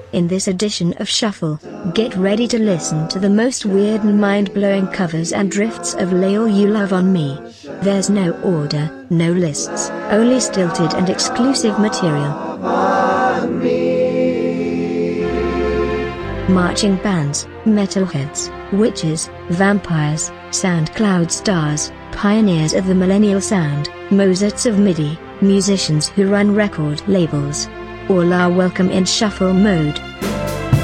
In this edition of Shuffle, get ready to listen to the most weird and mind-blowing covers and drifts of Lay All You Love on Me. There's no order, no lists, only stilted and exclusive material. Marching bands, metalheads, witches, vampires, SoundCloud stars, pioneers of the millennial sound, Mozarts of MIDI, musicians who run record labels. All are welcome in Shuffle mode.